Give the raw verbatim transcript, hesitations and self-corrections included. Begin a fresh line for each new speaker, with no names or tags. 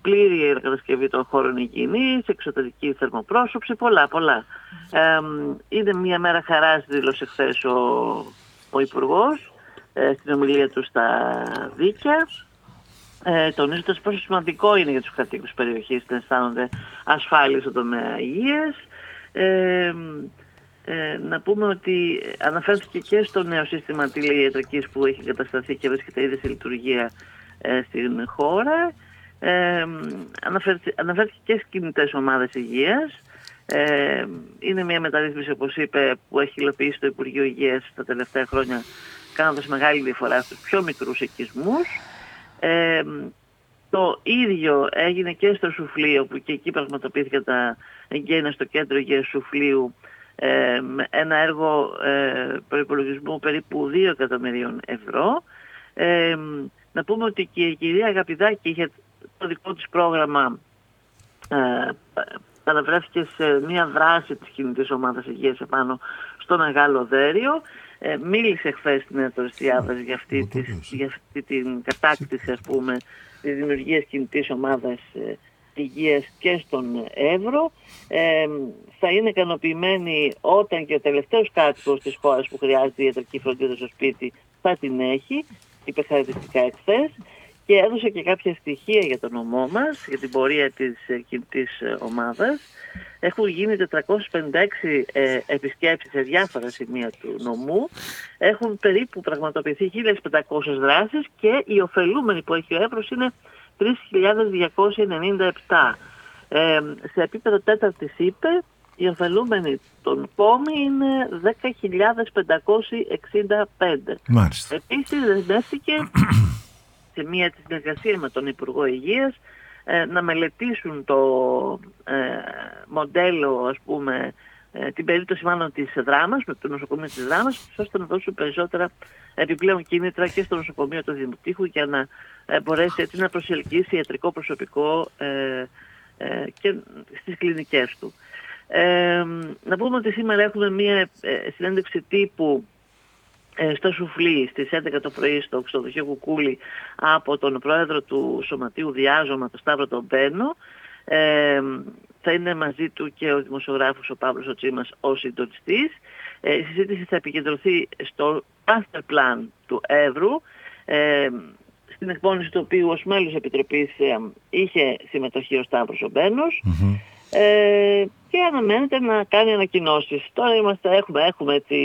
πλήρη κατασκευή των χώρων υγιεινής, εξωτερική θερμοπρόσωψη, πολλά, πολλά. Ε, είναι μια μέρα χαράς, δήλωσε χθες ο, ο Υπουργός ε, στην ομιλία του στα Δίκαια, ε, τονίζοντας πόσο σημαντικό είναι για τους κατοίκους περιοχής να αισθάνονται ασφάλεια στον τομέα υγείας. Ε, ε, να πούμε ότι αναφέρθηκε και στο νέο σύστημα τηλeiατρικής που έχει κατασταθεί και βρίσκεται ήδη σε λειτουργία ε, στην χώρα. Ε, αναφέρθηκε, αναφέρθηκε και στις κινητές ομάδες υγείας. Ε, είναι μια μεταρρύθμιση, όπως είπε, που έχει υλοποιήσει το Υπουργείο Υγείας τα τελευταία χρόνια, κάνοντας μεγάλη διαφορά στους πιο μικρούς οικισμούς. Ε, το ίδιο έγινε και στο Σουφλίο, που και εκεί πραγματοποιήθηκε τα εγγένεια στο κέντρο υγείας Σουφλίου, ε, με ένα έργο ε, προϋπολογισμού περίπου δύο εκατομμυρίων ευρώ. Ε, να πούμε ότι και η κυρία Αγαπηδάκη είχε το δικό της πρόγραμμα, ε, παραβρέθηκε σε μια δράση της κινητής ομάδας υγείας επάνω στο Μεγάλο Δέριο. Ε, μίλησε χθες στην Εθνοσιάδας για αυτή, για αυτή την κατάκτηση, ας πούμε, της δημιουργίας κινητής ομάδας ε, υγείας και στον Εύρο. Ε, θα είναι ικανοποιημένοι όταν και ο τελευταίος κάτοικος της χώρας που χρειάζεται ιατρική φροντίδα στο σπίτι θα την έχει, είπε χαρακτηριστικά εχθές, και έδωσε και κάποια στοιχεία για τον νομό μας, για την πορεία της ε, κινητής ε, ομάδας. Έχουν γίνει τετρακόσιες πενήντα έξι ε, επισκέψεις σε διάφορα σημεία του νομού. Έχουν περίπου πραγματοποιηθεί χίλιες πεντακόσιες δράσεις και οι ωφελούμενοι που έχει ο Εύρος είναι τρεις χιλιάδες διακόσιοι ενενήντα επτά. Ε, σε επίπεδο τέταρτης ΥΠΕ, οι ωφελούμενοι των ΚΟΜΗ είναι δέκα χιλιάδες πεντακόσιοι εξήντα πέντε.
Μάλιστα.
Επίσης δεσμεύτηκε σε μια συνεργασία με τον Υπουργό Υγείας ε, να μελετήσουν το ε, μοντέλο, ας πούμε, ε, την περίπτωση μάλλον της Δράμας, με το νοσοκομείο της Δράμας, ώστε να δώσουν περισσότερα επιπλέον κίνητρα και στο νοσοκομείο του Δημοτήχου για να ε, μπορέσει έτσι να προσελκύσει ιατρικό προσωπικό ε, ε, και στις κλινικές του. Ε, να πούμε ότι σήμερα έχουμε μια ε, συνέντευξη τύπου στο Σουφλί στις έντεκα το πρωί στο ξενοδοχείο Κουκούλη από τον πρόεδρο του Σωματείου Διάζωμα, τον Σταύρο τον Μπένο. Ε, θα είναι μαζί του και ο δημοσιογράφος ο Παύλος ο Τσίμας ως συντονιστής. Ε, η συζήτηση θα επικεντρωθεί στο master plan του Εύρου, ε, στην εκπόνηση του οποίου ως μέλος Επιτροπής ε, είχε συμμετοχή ο Σταύρος ο Μπένος. Mm-hmm. Ε, και αναμένεται να κάνει ανακοινώσεις. Τώρα είμαστε, έχουμε, έχουμε έτσι